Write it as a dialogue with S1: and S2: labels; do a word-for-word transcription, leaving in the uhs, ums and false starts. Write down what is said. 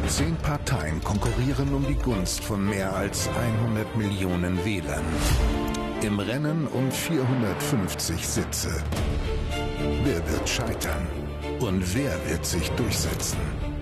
S1: Zehn Parteien konkurrieren um die Gunst von mehr als hundert Millionen Wählern. Im Rennen um vierhundertfünfzig Sitze. Wer wird scheitern? Und wer wird sich durchsetzen?